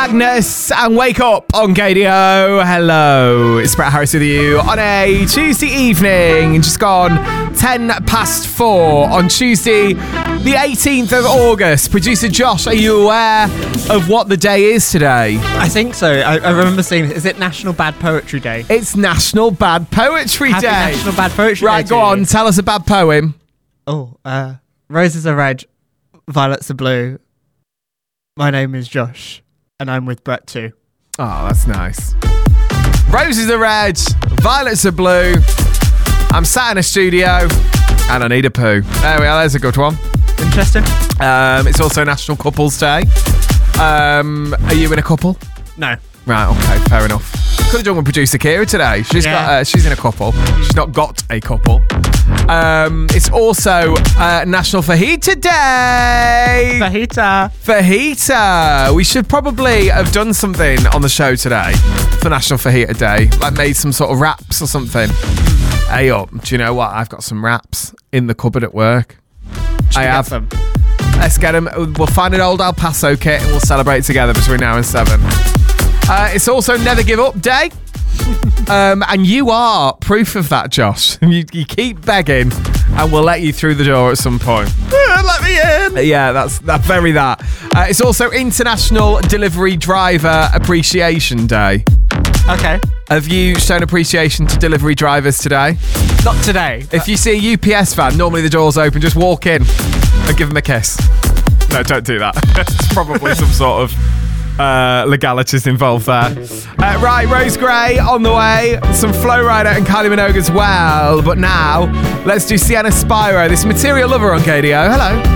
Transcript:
Agnes and Wake Up on KDO. Hello, it's Brett Harris with you on a Tuesday evening, just gone 4:10 on Tuesday the 18th of August. Producer Josh, are you aware of what the day is today? I think so. I remember seeing, is it National Bad Poetry Day? It's National Bad Poetry Happy Day. National Bad Poetry Day. Right, go on, tell us a bad poem. Roses are red, violets are blue. My name is Josh, and I'm with Brett too. Oh, that's nice. Roses are red, violets are blue. I'm sat in a studio, and I need a poo. There we are, there's a good one. Interesting. It's also National Couples Day. Are you in a couple? No. Right, okay, fair enough. Could have done with producer Kira today. She's in a couple. She's not got a couple. It's also National Fajita Day. Fajita. We should probably have done something on the show today for National Fajita Day, like made some sort of wraps or something. Hey up, do you know what? I've got some wraps in the cupboard at work. I have them. Let's get them. We'll find an old El Paso kit and we'll celebrate together between now and 7. It's also Never Give Up Day. And you are proof of that, Josh. You keep begging and we'll let you through the door at some point. Let me in. Yeah, that's very that. It's also International Delivery Driver Appreciation Day. Okay. Have you shown appreciation to delivery drivers today? Not today. If you see a UPS van, normally the door's open, just walk in and give them a kiss. No, don't do that. There's probably some sort of legalities involved there. Right, Rose Gray on the way. Some Flo Rida and Kylie Minogue as well. But now, let's do Sienna Spyro. This Material Lover on KDO. Hello.